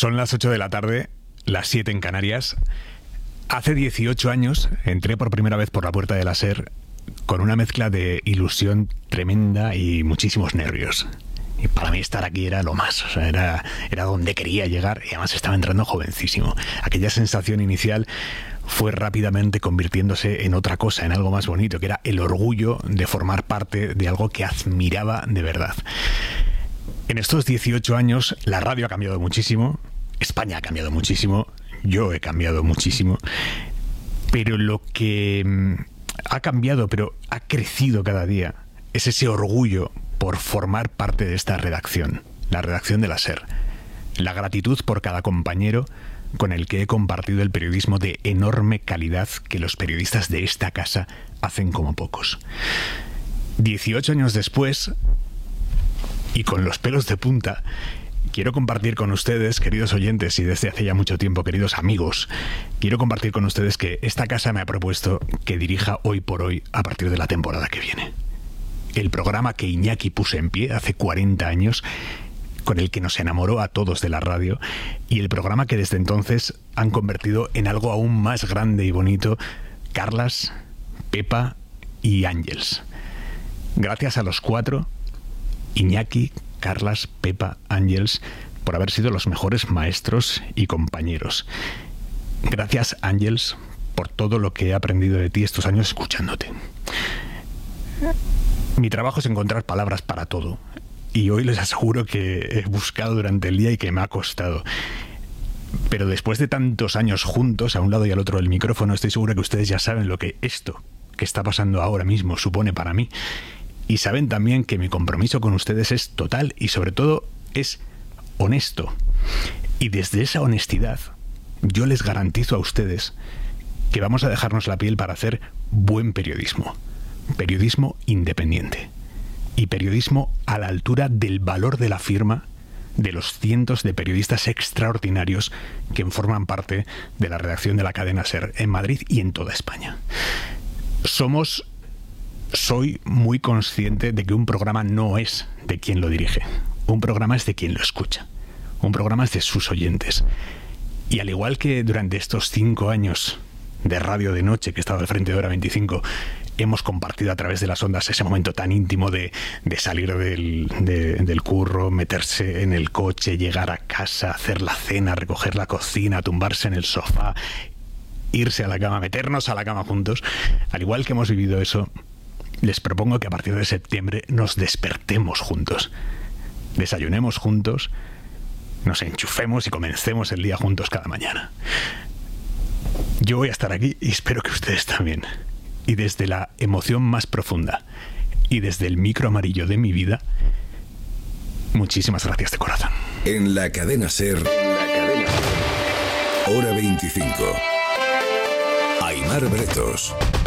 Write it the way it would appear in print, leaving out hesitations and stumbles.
Son las 8 de la tarde, las 7 en Canarias. Hace 18 años entré por primera vez por la puerta de la SER con una mezcla de ilusión tremenda y muchísimos nervios. Y para mí estar aquí era lo más, o sea, era donde quería llegar, y además estaba entrando jovencísimo. Aquella sensación inicial fue rápidamente convirtiéndose en otra cosa, en algo más bonito, que era el orgullo de formar parte de algo que admiraba de verdad. En estos 18 años la radio ha cambiado muchísimo, España ha cambiado muchísimo, yo he cambiado muchísimo, pero lo que ha cambiado, pero ha crecido cada día, es ese orgullo por formar parte de esta redacción, la redacción de la SER. La gratitud por cada compañero con el que he compartido el periodismo de enorme calidad que los periodistas de esta casa hacen como pocos. 18 años después, y con los pelos de punta, quiero compartir con ustedes, queridos oyentes, y desde hace ya mucho tiempo, queridos amigos, quiero compartir con ustedes que esta casa me ha propuesto que dirija Hoy por Hoy a partir de la temporada que viene. El programa que Iñaki puso en pie hace 40 años, con el que nos enamoró a todos de la radio, y el programa que desde entonces han convertido en algo aún más grande y bonito, Carlas, Pepa y Ángels. Gracias a los cuatro, Iñaki, Carlas, Pepa, Ángels, por haber sido los mejores maestros y compañeros. Gracias, Ángels, por todo lo que he aprendido de ti estos años escuchándote. Mi trabajo es encontrar palabras para todo, y hoy les aseguro que he buscado durante el día y que me ha costado. Pero después de tantos años juntos, a un lado y al otro del micrófono, estoy seguro que ustedes ya saben lo que esto que está pasando ahora mismo supone para mí. Y saben también que mi compromiso con ustedes es total y sobre todo es honesto. Y desde esa honestidad yo les garantizo a ustedes que vamos a dejarnos la piel para hacer buen periodismo. Periodismo independiente. Y periodismo a la altura del valor de la firma de los cientos de periodistas extraordinarios que forman parte de la redacción de la cadena SER en Madrid y en toda España. Soy muy consciente de que un programa no es de quien lo dirige. Un programa es de quien lo escucha. Un programa es de sus oyentes. Y al igual que durante estos 5 años de radio de noche que he estado al frente de Hora 25, hemos compartido a través de las ondas ese momento tan íntimo de salir del curro, meterse en el coche, llegar a casa, hacer la cena, recoger la cocina, tumbarse en el sofá, irse a la cama, meternos a la cama juntos. Al igual que hemos vivido eso, les propongo que a partir de septiembre nos despertemos juntos, desayunemos juntos, nos enchufemos y comencemos el día juntos cada mañana. Yo voy a estar aquí y espero que ustedes también. Y desde la emoción más profunda y desde el micro amarillo de mi vida, muchísimas gracias de corazón. En la cadena SER, Hora 25. Aimar Bretos.